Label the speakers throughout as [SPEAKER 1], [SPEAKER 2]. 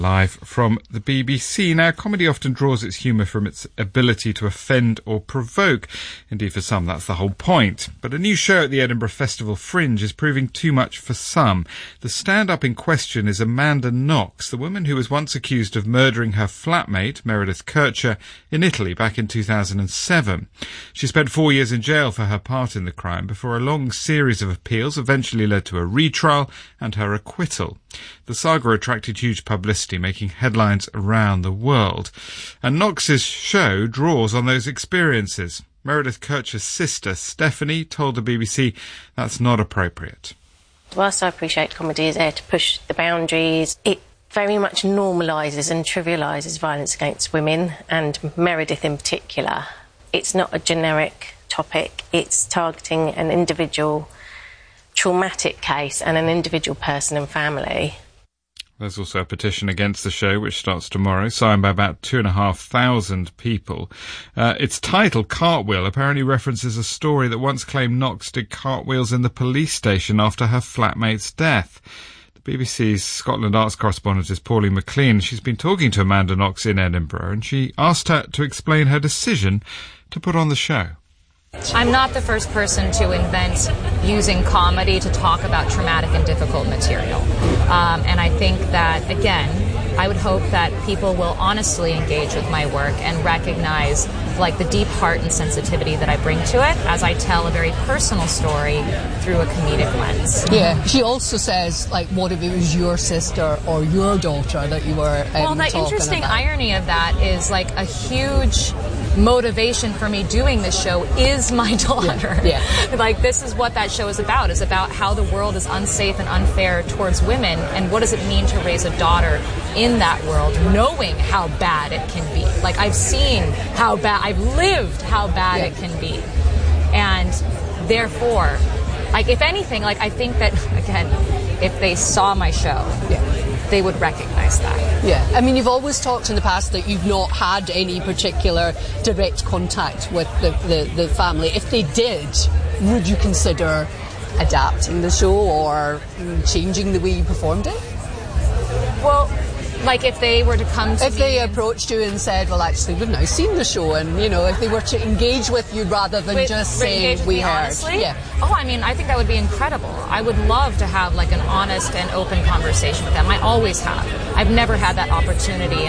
[SPEAKER 1] Live from the BBC. Now, comedy often draws its humour from its ability to offend or provoke. Indeed, for some, that's the whole point. But a new show at the Edinburgh Festival Fringe is proving too much for some. The stand-up in question is Amanda Knox, the woman who was once accused of murdering her flatmate, Meredith Kercher, in Italy back in 2007. She spent 4 years in jail for her part in the crime before a long series of appeals eventually led to a retrial and her acquittal. The saga attracted huge publicity, making headlines around the world. And Knox's show draws on those experiences. Meredith Kercher's sister, Stephanie, told the BBC that's not appropriate.
[SPEAKER 2] Whilst I appreciate comedy is there to push the boundaries, it very much normalises and trivialises violence against women, and Meredith in particular. It's not a generic topic, it's targeting an individual traumatic case and an individual person and family.
[SPEAKER 1] There's also a petition against the show, which starts tomorrow, signed by about 2,500 people. Its title, Cartwheel, apparently references a story that once claimed Knox did cartwheels in the police station after her flatmate's death. The BBC's Scotland Arts correspondent is Pauline McLean. She's been talking to Amanda Knox in Edinburgh, and she asked her to explain her decision to put on the show.
[SPEAKER 3] I'm not the first person to invent using comedy to talk about traumatic and difficult material. And I think that, again, I would hope that people will honestly engage with my work and recognize the deep heart and sensitivity that I bring to it as I tell a very personal story through a comedic lens.
[SPEAKER 4] Yeah, she also says, what if it was your sister or your daughter that you were
[SPEAKER 3] Well, the interesting
[SPEAKER 4] about?
[SPEAKER 3] Irony of that is a huge motivation for me doing this show is my daughter.
[SPEAKER 4] Yeah.
[SPEAKER 3] This is what that show is about how the world is unsafe and unfair towards women, and what does it mean to raise a daughter in that world, knowing how bad it can be. I've seen how bad, I've lived how bad it can be. And therefore, if anything, I think that, again, if they saw my show, they would recognize that.
[SPEAKER 4] Yeah, I mean, you've always talked in the past that you've not had any particular direct contact with the family. If they did, would you consider adapting the show or changing the way you performed it?
[SPEAKER 3] Well, if they were to come to
[SPEAKER 4] If they approached you and said, well, actually, we've now seen the show, and, if they were to engage with you rather than just saying, we heard.
[SPEAKER 3] Honestly?
[SPEAKER 4] Yeah.
[SPEAKER 3] Oh, I think that would be incredible. I would love to have, an honest and open conversation with them. I always have. I've never had that opportunity,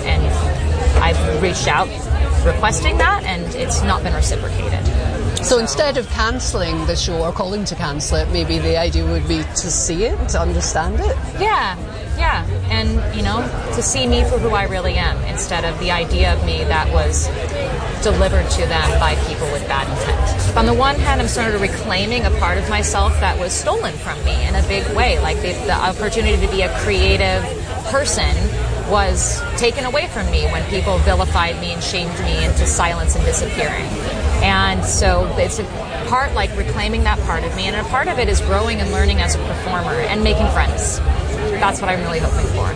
[SPEAKER 3] and I've reached out requesting that, and it's not been reciprocated.
[SPEAKER 4] So instead of cancelling the show or calling to cancel it, maybe the idea would be to see it, to understand it?
[SPEAKER 3] Yeah, and, to see me for who I really am, instead of the idea of me that was delivered to them by people with bad intent. On the one hand, I'm sort of reclaiming a part of myself that was stolen from me in a big way, the opportunity to be a creative person was taken away from me when people vilified me and shamed me into silence and disappearing. And so it's a part reclaiming that part of me, and a part of it is growing and learning as a performer and making friends. That's what I'm really hoping for.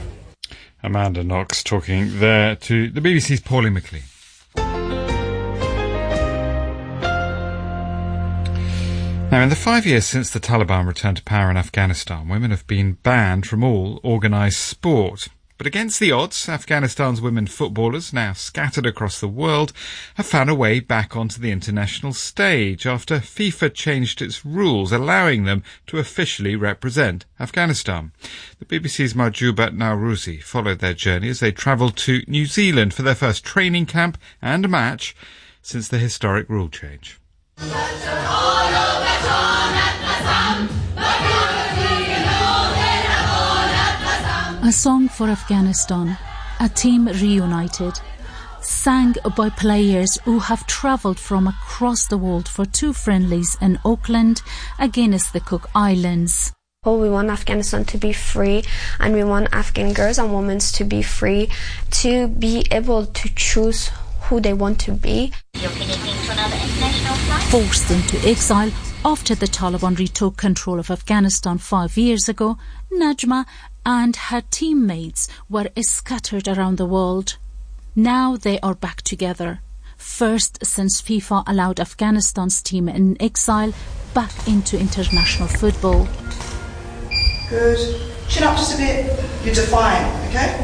[SPEAKER 1] Amanda Knox talking there to the BBC's Pauline McLean. Now, in the 5 years since the Taliban returned to power in Afghanistan, women have been banned from all organised sport. But against the odds, Afghanistan's women footballers, now scattered across the world, have found a way back onto the international stage after FIFA changed its rules, allowing them to officially represent Afghanistan. The BBC's Mahjouba Naurouzi followed their journey as they travelled to New Zealand for their first training camp and match since the historic rule change.
[SPEAKER 5] A song for Afghanistan, a team reunited, sang by players who have travelled from across the world for two friendlies in Auckland against the Cook Islands.
[SPEAKER 6] Well, we want Afghanistan to be free, and we want Afghan girls and women to be free, to be able to choose who they want to be.
[SPEAKER 5] Forced into exile after the Taliban retook control of Afghanistan 5 years ago, Najma and her teammates were scattered around the world. Now they are back together, first since FIFA allowed Afghanistan's team in exile back into international football.
[SPEAKER 7] Good. Chin up just a bit. You're defiant, okay?